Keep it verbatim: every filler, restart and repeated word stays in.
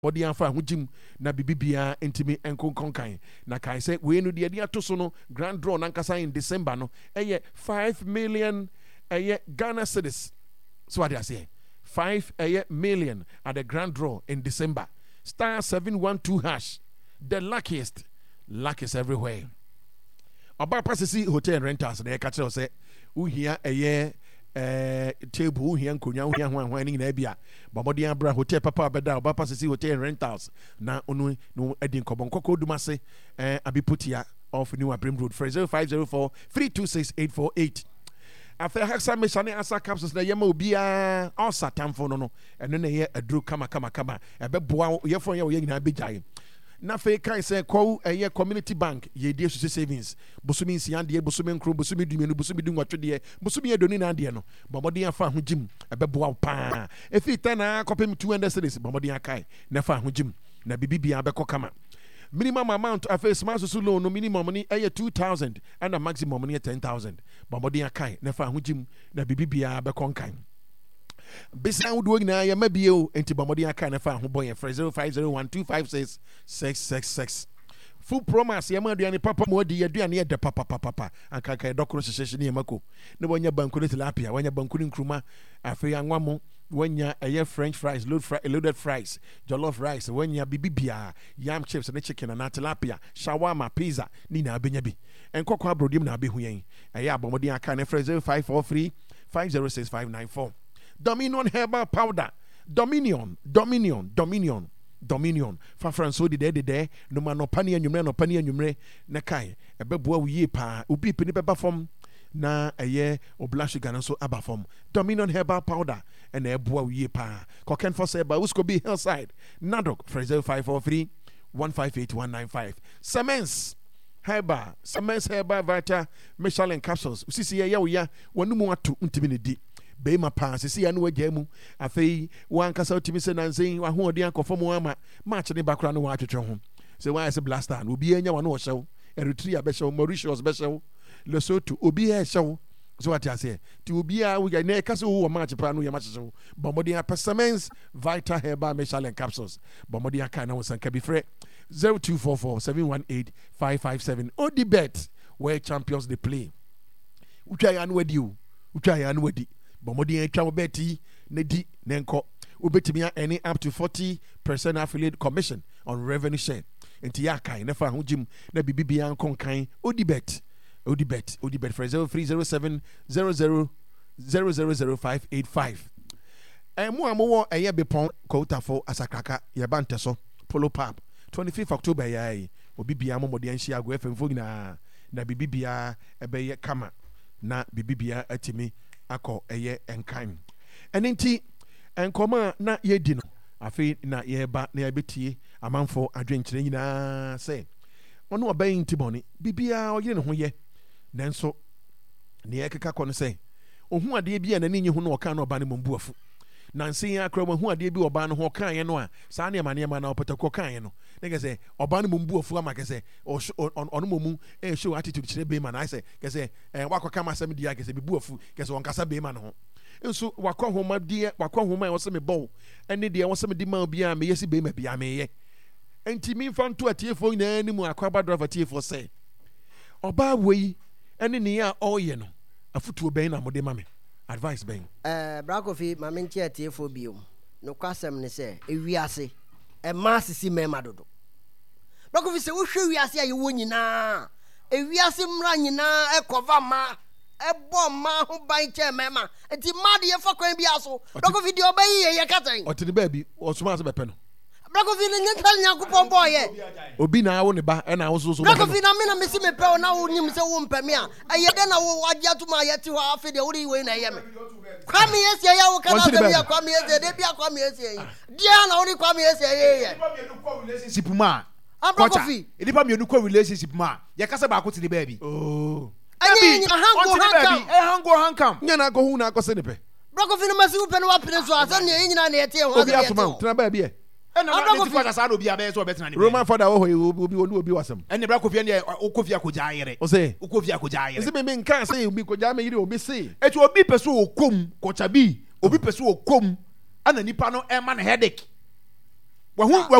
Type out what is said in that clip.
body and fa hujim na bibibia intimi enko konkan na kai say we no de dia to so no grand draw nankasa in December no eye five million eye Ghana cedis so what I say five eye million at the grand draw in December star seven one two hash the luckiest luck is everywhere oba pasisi hotel rentals na e ka say wo hia eye eh table here nkonya wo hia ho ho ni na bia bomodi abra hotel papa beda oba pasisi hotel rentals na onu no edi nkobon kokko dumase eh abipotia off New Abrim Road for zero five zero four three two six eight four eight after Hexa Meshane asa capsules na yema obia all satamfo no no eno na ye aduru kama kama kama ebeboa ye fon ye wo ye nyina begyae na fe kai say call a community bank ye die so savings bosumi nsia de bosumi nkro bosumi dumienu bosumi dunwatwe de bosumi edoni na de no bomodi afa ho jim ebeboa pa efi tana kopem two hundred cedis bomodi akai na fa ho jim na bibibia beko kama minimum amount of a small loan no minimum money eh two thousand and a maximum money ten thousand bomodi akai na fa ho jim na bibibia beko kan Bisa would win na ya mabio enti bomodi aka na fa ho boy for zero five zero one two five six six six six full promise ya maduane papa modi ya duane ya de papa papa papa anka ka dokoro hyehyehye ne mako ne wonya banku ne tilapia wonya banku ne nkruma afi anwamo wonya eye french fries load fry, loaded fries jollof rice wonya bibibia yam chips ne chicken na tilapia shawarma pizza ni na abenya bi enkokọ abrodim na abehu yen eye abomodi aka na zero five four three five zero six five nine four Dominion herbal powder. Dominion, Dominion, Dominion, Dominion. Fa Franso di de de de. No man no pani enyumre no pani enyumre na kai. Ebeboa wiye pa. Ubi peni beba form na eye obla sugar so aba form. Dominion herbal powder and eboa wiye pa. Koken for seba usko be hillside. Nadok zero five four three one five eight one nine five. Semens herbal, Semens herbal vita Michelin capsules. Usisi ya ya ya wanumu atu untimi ne di. Bema pass see anu agemu afei wan kasa otimi se nansen wa ho odi akofo ama match ne bakra no wa twetwe ho se why say blaster no obi enya wa no hyew Eritrea be hyew Mauritius be hyew Lesotho obi e hyew so what I say ti obi a we na kasa wo match pra no ye match hyew bomodi apesamens Vita Herbal Michelin capsules bomodi aka na wosan ka bi frɛ zero two four four seven one eight five five seven Odi bet where champions they play utwa ya no wadi o utwa ya no wadi bomodi etwa beti ne di nenko ubetimi any up to forty percent affiliate commission on revenue share enti ya kai na fa ho jim na bibibia nkon kan odi bet odi bet odi bet for zero three zero seven zero zero zero zero zero five eight five emu amowo eye bepon koutafo asakraka ye banteso polo pub twenty-fifth October yai obibia momodi anhia ago F M fo na na bibibia ebeye kama na bibibia atimi akọ eye enkan enenti enkoma na yedi no afi na yeba na yebetie amanfo adwenkyere nyina se ono obayin ntiboni bibia oyire ne ho ye nanso ne yekeka kọ no se ohun ade bia na ninyi ho no oka na oba ne mombuafu nansi akra mo hu ade bi oba no ho kan ye no a saa ne ma ne ma na opetako kan ye no nge se oba ne mombuafu ama ke se ono momu e show attitude kire be ma na se ke se wakọ ma asem dia ke se bibuafu ke se wonkasa be ma no ho nso wakọ homa die wakọ homa e wo se me bow ene de wo se me di ma bia me yesi be ma bia me ye enti mi fa nto atiefo na animu akwaba driver tiefo se oba wei ene ne ya oye no afutuo ben na mode ma me advice ben eh Brakofi ma me nche atiefo biom no kwasem ne se ewiase e ma sisi mema dodo Brakofi se wo hwe wiase aye wo nyina ewiase mra nyina e cover ma e bo ma ho ban che mema enti ma de ye fa kwan bi aso Brakofi de obayi ye ye katan o tiri ba bi o suma se bepe no Brakofi ne nyantal nyakopon boye obi na wo ne ba e na wo so so Brakofi na me na me si me pe na wo nim se wo mpame a aye de na wo agya to ma ye ti ho afi de wo ri we na ye me kwame yesi ya wo kana se bia kwame yesi de bia kwame yesi yi dia na wo ri kwame yesi ye ye relationship ma Brakofi edipa me no relationship ma ye kasa ba ko ti de ba bi oh ani hango hankam e hango hankam nya na ko hu na ko se ne pe Brakofi no masi wo pe no wa pene so asan ne nyina na ye tie ho obi asoma tena ba bi e e na Brakofi fa sa no bi abe so betena ne Roman father wo hoye obi onu obi wasam ene Brakofi ne okofia ko ja ayere o se okofia ko ja ayere se me me nka se obi ko ja me yire obi se etu obi peso okom ko chabi obi peso okom ana nipa no e ma na headache wahu